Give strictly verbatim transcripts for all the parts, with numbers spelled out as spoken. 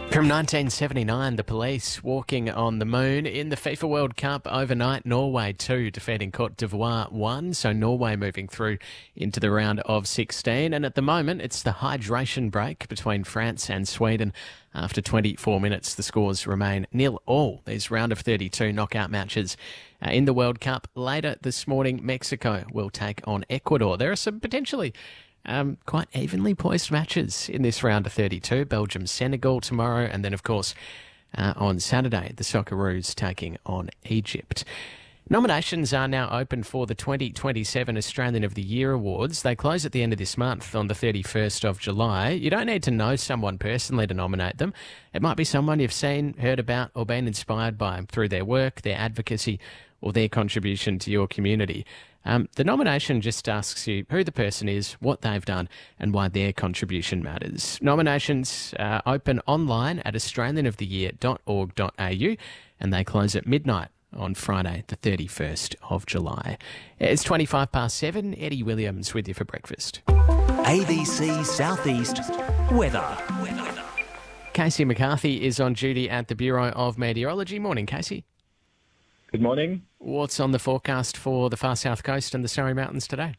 From nineteen seventy-nine, the Police walking on the moon. In the FIFA World Cup overnight, Norway two defeating Cote d'Ivoire one, so Norway moving through into the round of sixteen. And at the moment, it's the hydration break between France and Sweden. After twenty-four minutes, the scores remain nil all. These round of thirty-two knockout matches uh, in the World Cup. Later this morning, Mexico will take on Ecuador. There are some potentially Um, quite evenly poised matches in this round of thirty-two. Belgium, Senegal tomorrow, and then, of course, uh, on Saturday, the Socceroos taking on Egypt. Nominations are now open for the twenty twenty-seven Australian of the Year Awards. They close at the end of this month on the thirty-first of July. You don't need to know someone personally to nominate them. It might be someone you've seen, heard about, or been inspired by through their work, their advocacy, or their contribution to your community. Um, the nomination just asks you who the person is, what they've done, and why their contribution matters. Nominations are open online at australian of the year dot org dot a u, and they close at midnight on Friday, the thirty-first of July. It's twenty-five past seven. Eddie Williams with you for breakfast. A B C Southeast Weather. Casey McCarthy is on duty at the Bureau of Meteorology. Morning, Casey. Good morning. What's on the forecast for the far south coast and the Surrey Mountains today?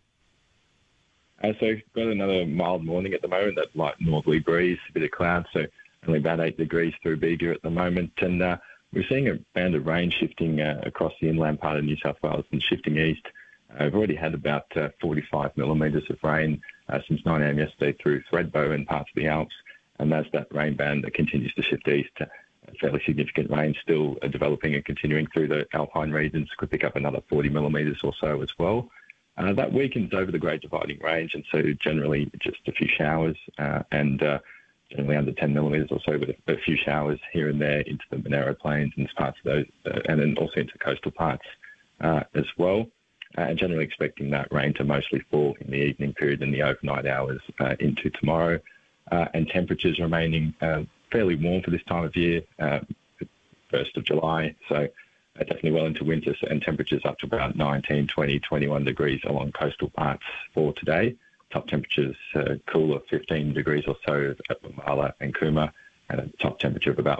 Uh, so got another mild morning at the moment, that light northerly breeze, a bit of cloud, so only about eight degrees through Bega at the moment. And uh, we're seeing a band of rain shifting uh, across the inland part of New South Wales and shifting east. Uh, we've already had about uh, forty-five millimetres of rain uh, since nine a.m. yesterday through Thredbo and parts of the Alps. And as that rain band that continues to shift east, uh, fairly significant rain still uh, developing and continuing through the alpine regions. Could pick up another forty millimetres or so as well. Uh, that weakens over the Great Dividing Range, and so generally just a few showers uh, and uh, generally under ten millimetres or so, but a, a few showers here and there into the Monaro Plains and parts of those, uh, and then also into coastal parts uh, as well. Uh, and generally expecting that rain to mostly fall in the evening period and the overnight hours uh, into tomorrow, uh, and temperatures remaining uh, fairly warm for this time of year, uh, first of July, so uh, definitely well into winter, so, and temperatures up to about nineteen, twenty, twenty-one degrees along coastal parts for today. Top temperatures uh, cooler, fifteen degrees or so at Wamala and Cooma, and a top temperature of about